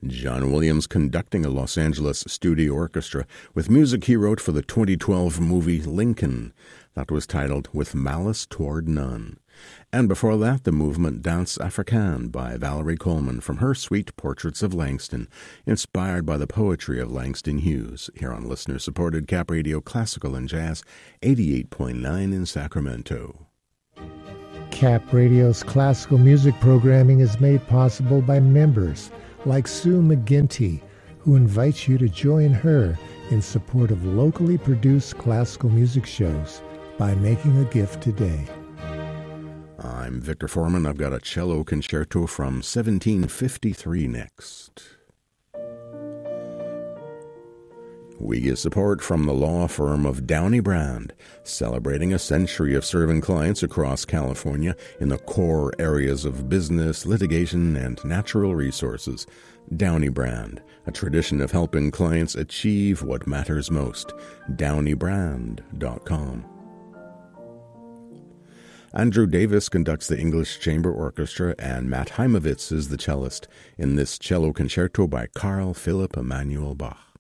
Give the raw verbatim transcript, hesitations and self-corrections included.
John Williams conducting a Los Angeles studio orchestra with music he wrote for the twenty twelve movie Lincoln that was titled With Malice Toward None. And before that, the movement Danse Africaine by Valerie Coleman from her suite Portraits of Langston, inspired by the poetry of Langston Hughes, here on listener-supported Cap Radio Classical and Jazz, eighty-eight point nine in Sacramento. Cap Radio's classical music programming is made possible by members like Sue McGinty, who invites you to join her in support of locally produced classical music shows by making a gift today. I'm Victor Foreman. I've got a cello concerto from seventeen fifty-three next. We get support from the law firm of Downey Brand, celebrating a century of serving clients across California in the core areas of business, litigation, and natural resources. Downey Brand, a tradition of helping clients achieve what matters most. downey brand dot com. Andrew Davis conducts the English Chamber Orchestra, and Matt Heimovitz is the cellist in this cello concerto by Carl Philipp Emanuel Bach.